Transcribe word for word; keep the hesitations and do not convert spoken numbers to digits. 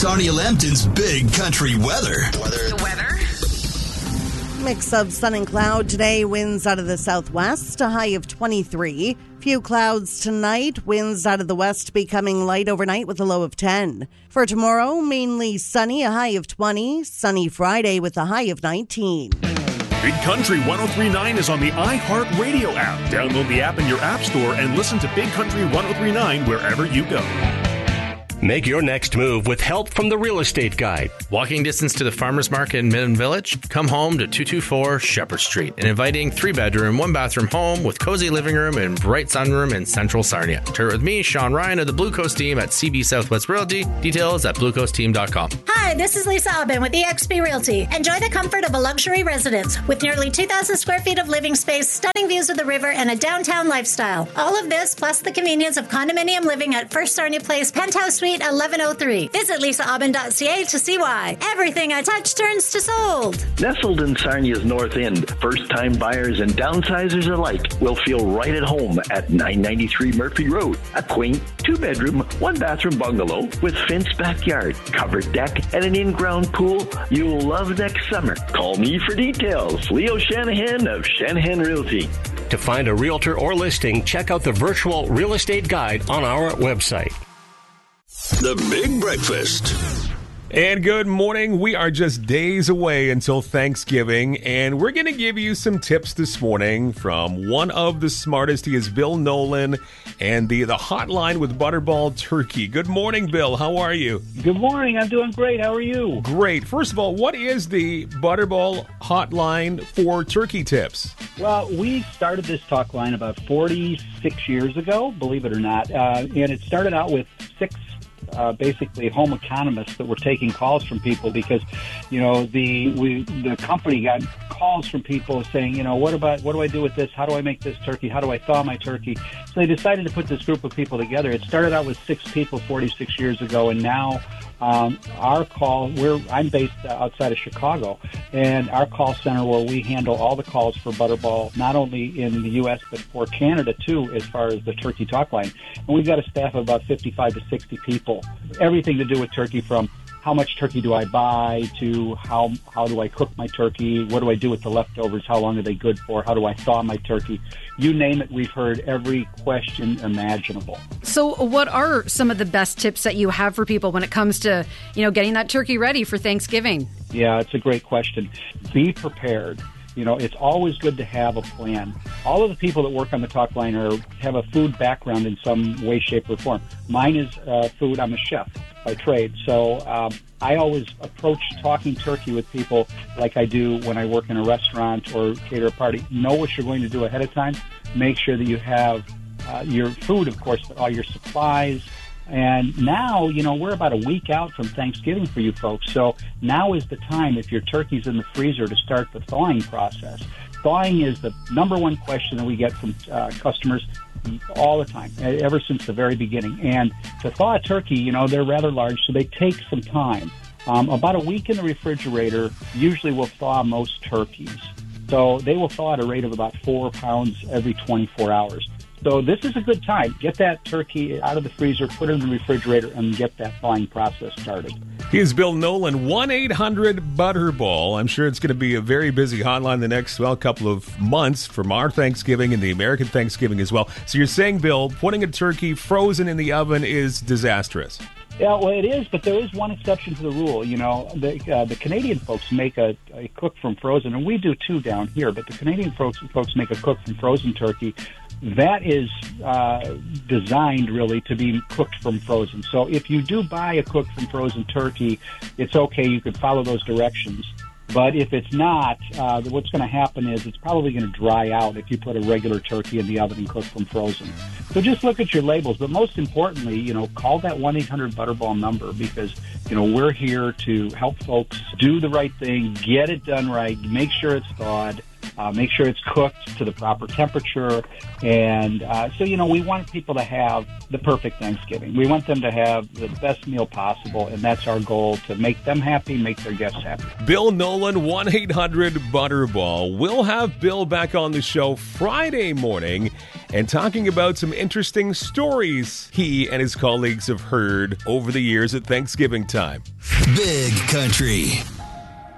Sarnia Lambton's Big Country Weather. Weather. The weather. Mix of sun and cloud today, winds out of the southwest, a high of twenty-three. Few clouds tonight, winds out of the west becoming light overnight with a low of ten. For tomorrow, mainly sunny, a high of twenty. Sunny Friday with a high of nineteen. Big Country one oh three point nine is on the iHeartRadio app. Download the app in your app store and listen to Big Country one oh three point nine wherever you go. Make your next move with help from the Real Estate Guide. Walking distance to the Farmers Market in Midland Village? Come home to two twenty-four Shepherd Street, an inviting three-bedroom, one-bathroom home with cozy living room and bright sunroom in central Sarnia. Tour with me, Sean Ryan of the Blue Coast team at C B Southwest Realty. Details at blue coast team dot com. Hi, this is Lisa Aubin with E X P Realty. Enjoy the comfort of a luxury residence with nearly two thousand square feet of living space, stunning views of the river, and a downtown lifestyle. All of this plus the convenience of condominium living at First Sarnia Place, Penthouse Suite eleven oh three. Visit lisa aubin dot c a to see why. Everything I touch turns to sold. Nestled in Sarnia's North End, first-time buyers and downsizers alike will feel right at home at nine ninety-three Murphy Road. A quaint two-bedroom, one-bathroom bungalow with fenced backyard, covered deck, and an in-ground pool you'll love next summer. Call me for details. Leo Shanahan of Shanahan Realty. To find a realtor or listing, check out the virtual real estate guide on our website. The Big Breakfast. And good morning. We are just days away until Thanksgiving, and we're going to give you some tips this morning from one of the smartest. He is Bill Nolan, and the, the hotline with Butterball Turkey. Good morning, Bill. How are you? Good morning. I'm doing great. How are you? Great. First of all, what is the Butterball hotline for turkey tips? Well, we started this talk line about forty-six years ago, believe it or not, uh, and it started out with six Uh, basically home economists that were taking calls from people because, you know, the we the company got calls from people saying, you know, what about what do I do with this? How do I make this turkey? How do I thaw my turkey? So they decided to put this group of people together. It started out with six people forty-six years ago, and now um, our call, we're I'm based outside of Chicago, and our call center where we handle all the calls for Butterball, not only in the U S but for Canada too, as far as the turkey talk line. And we've got a staff of about fifty-five to sixty people. Everything to do with turkey, from how much turkey do I buy to how how do I cook my turkey, what do I do with the leftovers, how long are they good for, how do I thaw my turkey. You name it, we've heard every question imaginable. So what are some of the best tips that you have for people when it comes to, you know, getting that turkey ready for Thanksgiving? Yeah, it's a great question. Be prepared. You know, it's always good to have a plan. All of the people that work on the talk line are, have a food background in some way, shape, or form. Mine is uh, food. I'm a chef by trade. So um, I always approach talking turkey with people like I do when I work in a restaurant or cater a party. Know what you're going to do ahead of time. Make sure that you have uh, your food, of course, but all your supplies. And now, you know, we're about a week out from Thanksgiving for you folks. So now is the time, if your turkey's in the freezer, to start the thawing process. Thawing is the number one question that we get from uh, customers all the time, ever since the very beginning. And to thaw a turkey, you know, they're rather large, so they take some time. Um, about a week in the refrigerator usually will thaw most turkeys. So they will thaw at a rate of about four pounds every twenty-four hours. So this is a good time. Get that turkey out of the freezer, put it in the refrigerator, and get that thawing process started. Here's Bill Nolan, one eight hundred Butterball. I'm sure it's going to be a very busy hotline the next, well, couple of months from our Thanksgiving and the American Thanksgiving as well. So you're saying, Bill, putting a turkey frozen in the oven is disastrous? Yeah, well, it is, but there is one exception to the rule. You know, the uh, the Canadian folks make a, a cook from frozen, and we do too down here, but the Canadian folks, folks make a cook from frozen turkey. That is uh, designed, really, to be cooked from frozen. So if you do buy a cooked from frozen turkey, it's okay. You could follow those directions. But if it's not, uh, what's going to happen is it's probably going to dry out if you put a regular turkey in the oven and cook from frozen. So just look at your labels. But most importantly, you know, call that one eight hundred Butterball number, because, you know, we're here to help folks do the right thing, get it done right, make sure it's thawed, uh, make sure it's cooked to the proper temperature. And uh, so, you know, we want people to have the perfect Thanksgiving. We want them to have the best meal possible, and that's our goal, to make them happy, make their guests happy. Bill Nolan, one eight hundred Butterball. We'll have Bill back on the show Friday morning, and talking about some interesting stories he and his colleagues have heard over the years at Thanksgiving time. Big Country.